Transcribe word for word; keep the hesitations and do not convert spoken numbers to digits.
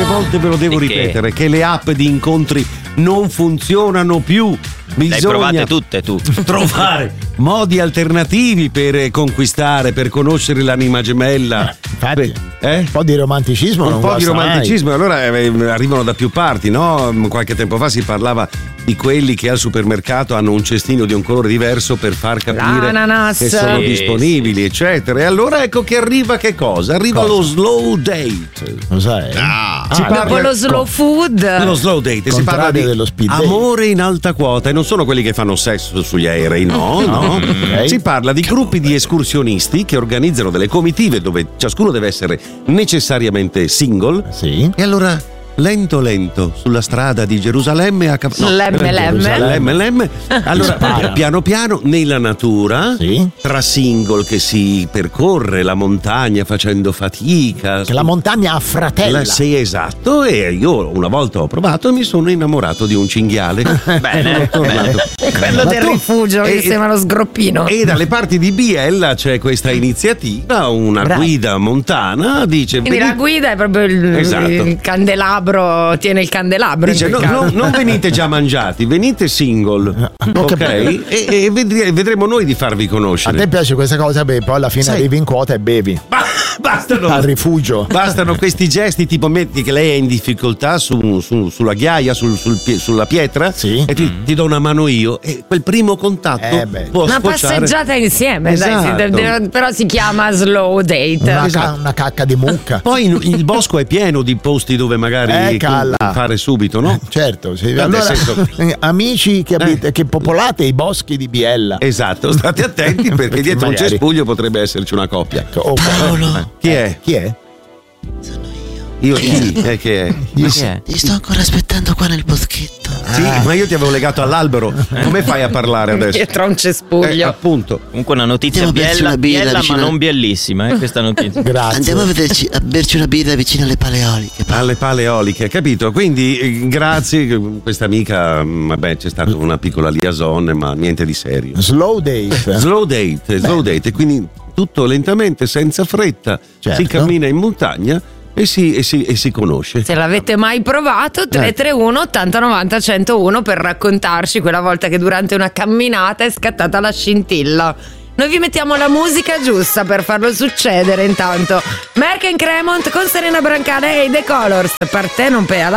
quante volte ve lo devo Di ripetere? che? Che le app di incontri non funzionano più. Le hai Bisogna provate tutte tu. trovare modi alternativi per conquistare, per conoscere l'anima gemella. Infatti, Eh? un po' di romanticismo. Un non po' di guasta mai. romanticismo, e allora eh, arrivano da più parti, no? Qualche tempo fa si parlava di quelli che al supermercato hanno un cestino di un colore diverso per far capire L'ananas. che sono Sì, disponibili, sì. eccetera. E allora ecco che arriva che cosa? Arriva Cosa? lo slow date. Cos'è? Ah, Ah, si Dopo parla- lo slow food. Lo slow date, si parla Contrario di dello speed date. amore in alta quota, e non sono quelli che fanno sesso sugli aerei, no, no. ok. Si parla di gruppi di escursionisti che organizzano delle comitive dove ciascuno deve essere necessariamente single. Sì. E allora, lento lento, sulla strada di Gerusalemme a Cap- no, Lemme, lemme. Lemme, lemme. Allora, Spara. piano piano, nella natura, Sì. tra single che si percorre la montagna facendo fatica. Che la montagna affratella. La- sì, esatto, e io una volta ho provato e mi sono innamorato di un cinghiale. Bene, Sono tornato. Quello Ma del tu- rifugio che e- sembra lo sgroppino. E dalle parti di Biella c'è questa iniziativa, una Bravo. guida montana dice: Quindi la "Venite-" guida è proprio il, Esatto. il candelabro, tiene il candelabro. Dice, in no, quel no, caso. non venite già mangiati, venite single, ok? E, e vedri- vedremo noi di farvi A conoscere. te piace questa cosa? Beh, poi alla fine Sai- arrivi in quota e bevi. Ba- bastano, Al rifugio. bastano questi gesti, tipo metti che lei è in difficoltà su- su- sulla ghiaia, sul- sul pie- sulla pietra, Sì. e ti, ti do una mano io, e quel primo contatto Eh beh. può Una sfociare. passeggiata insieme, dai, Esatto. si- de- de- però si chiama slow date. Una, ca- Esatto. una cacca di mucca. Poi in- il bosco è pieno di posti dove magari Eh, calla. fare subito, no? Certo, sì. Nel Allora, senso- amici che, abit- che popolate i boschi di Biella. Esatto, state attenti perché dietro un Magari. cespuglio potrebbe esserci una coppia. Oh, Eh, Chi è? Chi è? Io chi? Eh, che è? Ma chi è? Ti sto ancora aspettando qua nel boschetto. Sì, ma io ti avevo legato all'albero. Come fai a parlare adesso? Dietro a un Eh, cespuglio. appunto. Comunque una notizia Andiamo a berci biella, una birra biella ma vicino- non biellissima, eh, questa notizia. Grazie. Andiamo a, vederci, a berci una birra vicino alle paleoliche. Alle pale eoliche, capito? Quindi eh, grazie, questa amica, mh, vabbè, c'è stata una piccola liaison, ma niente di serio. Slow date. Slow date, slow date, e quindi tutto lentamente, senza fretta, Certo. si cammina in montagna e si, e si, e si conosce. Se l'avete mai provato, tre tre uno ottanta novanta centouno per raccontarci quella volta che durante una camminata è scattata la scintilla. Noi vi mettiamo la musica giusta per farlo succedere intanto. Merck and Cremont con Serena Brancale e The Colors. Per te non pea la